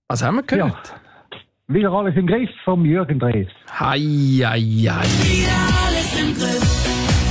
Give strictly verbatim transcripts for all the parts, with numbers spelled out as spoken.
Was haben wir gehört? Ja. Wieder alles im Griff vom Jürgen Drees. Hei, hei, hei. Wieder alles im Griff.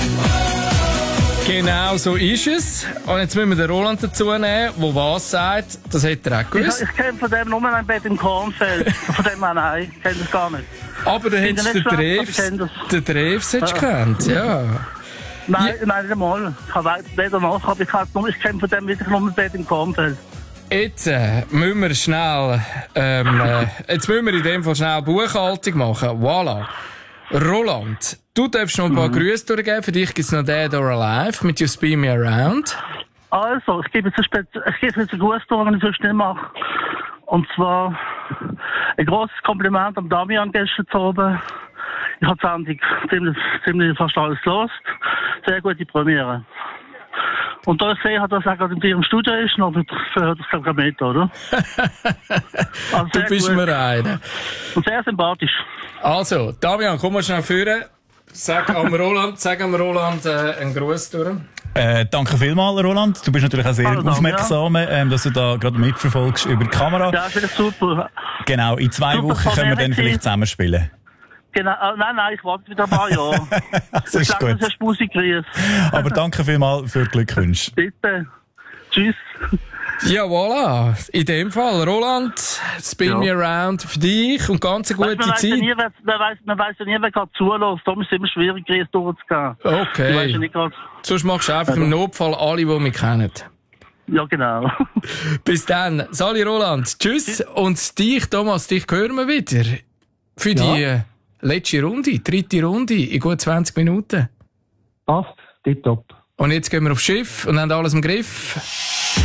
Genau so ist es. Und jetzt müssen wir den Roland dazu nehmen, der was sagt. Das hätte er auch gewusst. Ich, ich kenne von dem nur ein Bett im Kornfeld. Von dem her, nein, ich kenne das gar nicht. Aber du hättest den Dreves, den Dreves ja. gekannt, ja. Nein, Ja. nein, nicht einmal. Ich habe weder noch, aber ich, halt nur- ich kenne von dem wirklich nur ein Bett im Kornfeld. Jetzt äh, müssen wir schnell, ähm, äh, jetzt müssen wir in dem Fall schnell Buchhaltung machen. Voilà. Roland, du darfst noch ein paar mhm. Grüße durchgeben. Für dich gibt es noch Dead or Alive mit You Spin Me Around. Also, ich gebe jetzt ein, Spez- ich gebe jetzt ein Gruß durch, wenn ich so schnell mache. Und zwar ein grosses Kompliment am Damian gestern zu oben. Ich habe die Sendung ziemlich, ziemlich fast alles gelost. Sehr gute Premiere. Und da ich sehe, dass er gerade in ihrem Studio ist, noch hört das kein mit, oder? Also Du bist gut. mir einer. Und sehr sympathisch. Also, Damian, komm mal schnell führen. Sag am Roland, sag am Roland äh, einen Gruß durch. Äh, danke vielmals, Roland. Du bist natürlich auch sehr Hallo, aufmerksam, ähm, dass du da gerade mitverfolgst über die Kamera. Ja, ist super. Genau, in zwei Super Wochen können wir dann Premiere vielleicht zusammenspielen. Genau, äh, nein, nein, ich warte wieder ein paar Jahre. Das ist Solange gut. du hast Musik kriegst. Aber danke vielmals für die Glückwünsche. Bitte. Tschüss. Ja, voilà. In dem Fall, Roland, Spin Ja. Me Around für dich und ganz eine Weißt, gute man weiß ja Zeit. nie, wer, man weiss, man weiss ja nie, wer gerade zulässt. Darum ist es immer schwierig, Gries durchzugehen. Du weißt ja Okay. nicht gerade. Sonst machst du einfach im Notfall alle, die mich kennen. Ja, genau. Bis dann. Sali Roland. Tschüss. Und dich, Thomas, dich hören wir wieder. Für die äh, letzte Runde, dritte Runde in gut zwanzig Minuten. Passt, tipptopp. Und jetzt gehen wir aufs Schiff und haben alles im Griff.